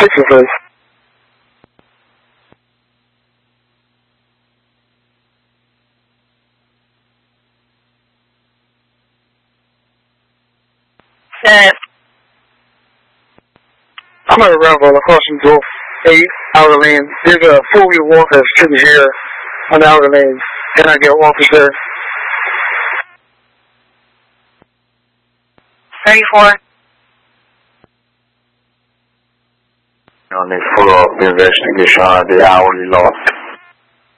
picture, please. I'm at a Ramble across from Gulf 8, Outer Lanes. There's a four-wheel walker sitting here on the Outer Lanes. Can I get officer? 34. On the follow-up investigation on the hourly loss.